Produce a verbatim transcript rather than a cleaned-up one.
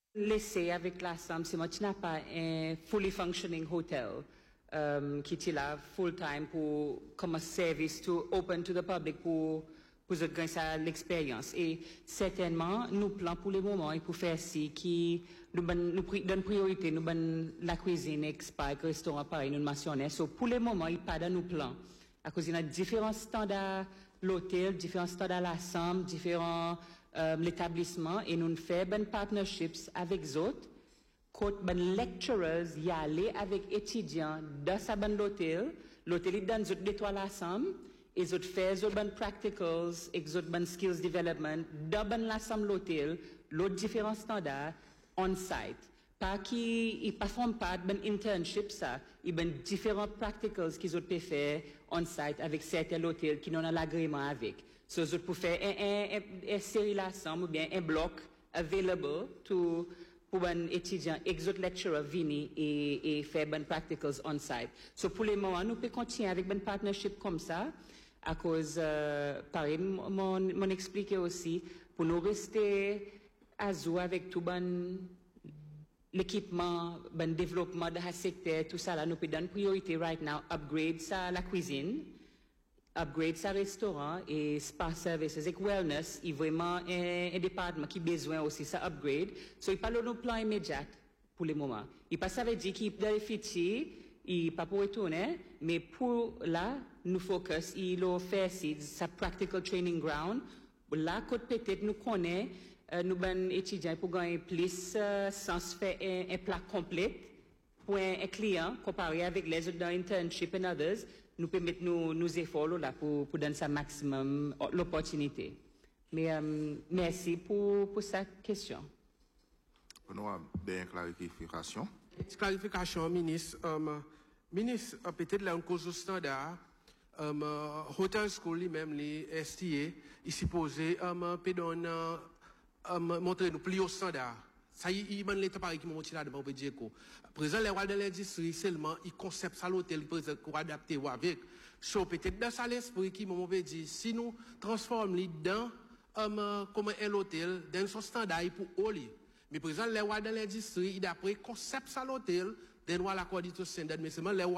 Laisser avec la somme, c'est moi qui n'a pas un fully functioning hotel um, qui est là full time pour comme un service to open to the public pour pour gagner ça l'expérience. Et certainement, nous plans pour le moment et pour faire ci qui nous nous donne priorité, nous donne la cuisine, expa, restaurant pareil, nous mentionnons. So pour le moment, il n'y a pas dans nos plans. À cause il y a différents standards l'hôtel, différents standards la somme, différents euh, l'établissement et nous faisons des partnerships avec les autres. Quand les lecturers y aller avec étudiants dans sa bonne l'hôtel, l'hôtel il donne des étoiles la somme et ils font des bonnes practicals et des bonnes skills development dans ben la somme l'hôtel, l'autre différents standards on site. Pas qui ils performent pas ben internship ça, ils ben différents practicals qu'ils ont pu faire on site avec certains hôtels qui n'ont pas l'agrément avec. So ils pour faire un un un, un série là ensemble ou bien un bloc available to pour un étudiant, exot lecturer venir et et faire ben practicals on site. So pour les moments nous pouvons continuer avec ben partnership comme ça à cause euh, pareil mon mon expliquer aussi pour nous rester à jour avec tout ben l'équipement, ben développement de ce secteur, tout ça là, nous pouvons donner priorité right now, upgrade ça la cuisine, upgrade ça restaurant et spa services et wellness, il y a vraiment un, un département qui a besoin aussi ça upgrade. So il parle de nos plans immédiats pour le moment. Il pas ça veut dire qu'il dans les futur, il pas pour retourner, mais pour là, nous focus, il a fait ça practical training ground. Là, peut-être nous connaissons Euh, nous ben étudiants pour gagner plus euh, sans faire un, un plat complet pour un, un client comparé avec les autres dans internship et others, nous permettre nous nous efforts là pour pour donner ça maximum l'opportunité. Mais euh, merci pour pour cette question. On a bien clarification. Clarification, ministre. Um, ministre, peut-être là en cause du standard. Um, Hotel School lui-même, les S T A, il supposé um, peut donner Um, montrer nous plus haut standard. Ça y est, il y a l'état pareil qui m'a montré là devant dire que présent les rois de l'industrie seulement il concept ça l'hôtel présent pour adapter ou avec. So peut-être dans ça l'esprit qui m'a dit si nous transformons les dans um, comme un l'hôtel dans son standard pour haut li. Mais présent les rois de l'industrie d'après concept ça l'hôtel des rois la coordination standard mais seulement les